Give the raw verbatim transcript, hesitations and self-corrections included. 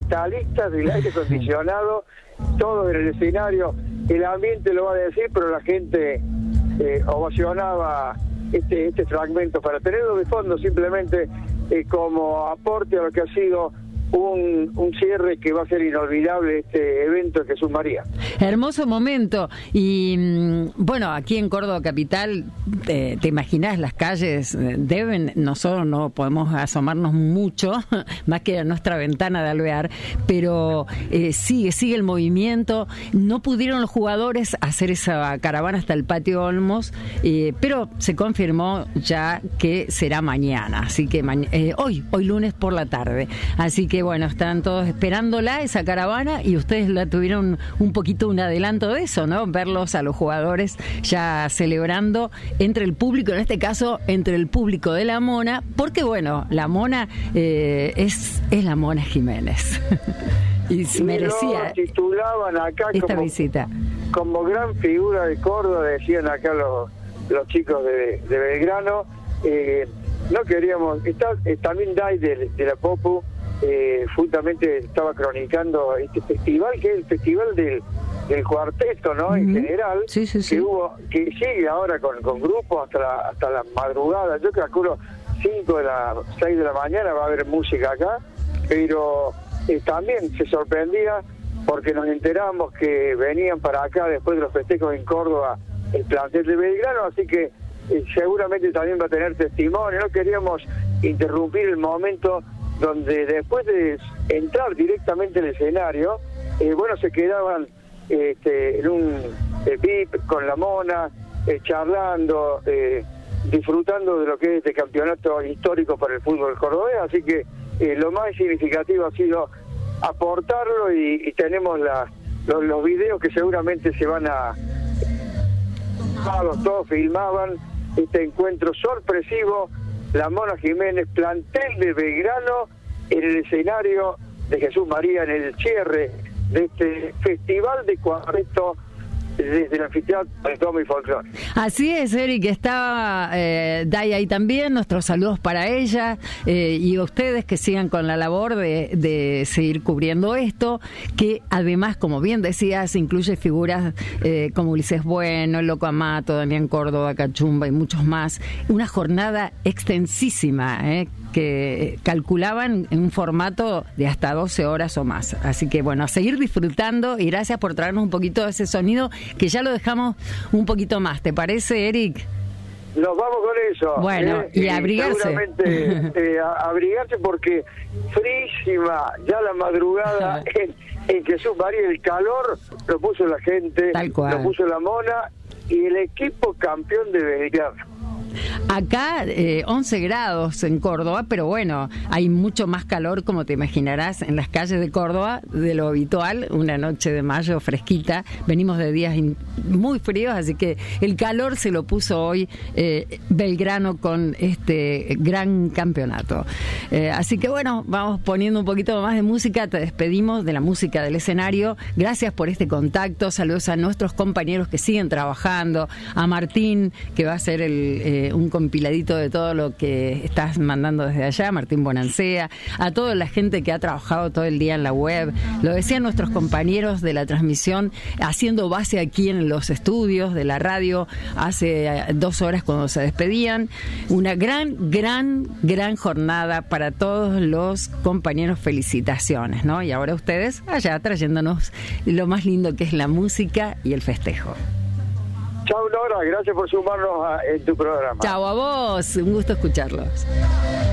talistas del aire acondicionado, todo en el escenario, el ambiente lo va a decir, pero la gente eh, ovacionaba este este fragmento para tenerlo de fondo simplemente eh, como aporte a lo que ha sido Un, un cierre que va a ser inolvidable este evento de Jesús María. Hermoso momento. Y bueno, aquí en Córdoba Capital, te, te imaginas, las calles deben, nosotros no podemos asomarnos mucho, más que a nuestra ventana de alvear, pero eh, sigue, sigue el movimiento. No pudieron los jugadores hacer esa caravana hasta el Patio Olmos, eh, pero se confirmó ya que será mañana, así que ma- eh, hoy, hoy lunes por la tarde. Así que bueno, están todos esperándola, esa caravana, y ustedes la tuvieron un poquito un adelanto de eso, ¿no? Verlos a los jugadores ya celebrando entre el público, en este caso entre el público de la Mona, porque bueno, la Mona eh, es, es la Mona Jiménez. y y merecía lo titulaban acá esta como, visita. como gran figura de Córdoba, decían acá los, los chicos de, de Belgrano. Eh, no queríamos, está, eh, también Dai de, de la Popu, Eh, justamente estaba cronicando este festival, que es el festival del, del cuarteto, ¿no? Uh-huh. En general, sí, sí, sí. que hubo, que sigue ahora con, con grupos hasta la, hasta la madrugada. Yo calculo cinco de la seis de la mañana va a haber música acá, pero eh, también se sorprendía porque nos enteramos que venían para acá después de los festejos en Córdoba el plantel de Belgrano, así que eh, seguramente también va a tener testimonio. No queríamos interrumpir el momento donde después de entrar directamente al escenario, eh, bueno, se quedaban este, en un eh, V I P con la Mona, eh, charlando, eh, disfrutando de lo que es este campeonato histórico para el fútbol cordobés, así que eh, lo más significativo ha sido aportarlo y, y tenemos la, los, los videos que seguramente se van a... Todos filmaban este encuentro sorpresivo, la Mona Jiménez, plantel de Belgrano en el escenario de Jesús María, en el cierre de este festival de cuarteto desde el anfiteatro de Tommy y Folclore. Así es, Eric, estaba eh, Dai ahí también, nuestros saludos para ella, eh, y a ustedes que sigan con la labor de, de seguir cubriendo esto, que además, como bien decías, incluye figuras eh, como Ulises Bueno, el Loco Amato, Damián Córdoba, Cachumba y muchos más. Una jornada extensísima, eh, que calculaban en un formato de hasta doce horas o más. Así que bueno, a seguir disfrutando, y gracias por traernos un poquito de ese sonido que ya lo dejamos un poquito más. ¿Te parece, Eric? Nos vamos con eso. Bueno, eh, y abrigarse. Seguramente eh, a, abrigarse porque frísima ya la madrugada en, en Jesús María, el calor lo puso la gente, tal cual, lo puso la Mona y el equipo campeón de Belgrano. Acá eh, once grados en Córdoba, pero bueno, hay mucho más calor, como te imaginarás, en las calles de Córdoba de lo habitual. Una noche de mayo fresquita, venimos de días in- muy fríos, así que el calor se lo puso hoy eh, Belgrano con este gran campeonato. Eh, así que bueno, vamos poniendo un poquito más de música, te despedimos de la música del escenario. Gracias por este contacto, saludos a nuestros compañeros que siguen trabajando, a Martín, que va a ser el... Eh, un compiladito de todo lo que estás mandando desde allá, Martín Bonancea, a toda la gente que ha trabajado todo el día en la web, lo decían nuestros compañeros de la transmisión, haciendo base aquí en los estudios de la radio hace dos horas cuando se despedían. Una gran, gran, gran jornada para todos los compañeros, felicitaciones, ¿no? Y ahora ustedes allá trayéndonos lo más lindo que es la música y el festejo. Chao, Nora, gracias por sumarnos a, en tu programa. Chao a vos, un gusto escucharlos.